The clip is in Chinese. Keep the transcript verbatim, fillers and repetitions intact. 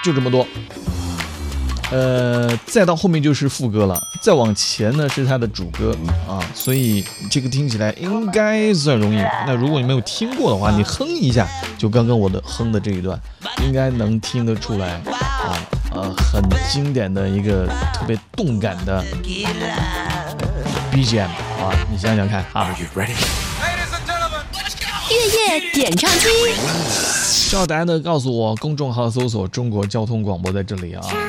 就这么多。呃，再到后面就是副歌了，再往前呢是它的主歌啊，所以这个听起来应该算容易。那如果你没有听过的话，你哼一下，就刚刚我的哼的这一段，应该能听得出来啊，呃，很经典的一个特别动感的 B G M 啊，你想想看啊。 月夜点唱机， 需要大家呢告诉我，公众号搜索中国交通广播在这里啊。